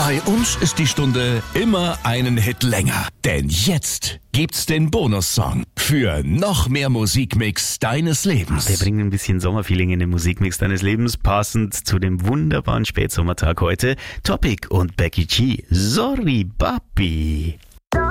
Bei uns ist die Stunde immer einen Hit länger. Denn jetzt gibt's den Bonussong für noch mehr Musikmix deines Lebens. Wir bringen ein bisschen Sommerfeeling in den Musikmix deines Lebens, passend zu dem wunderbaren Spätsommertag heute. Topic und Becky G. Sorry, Papi.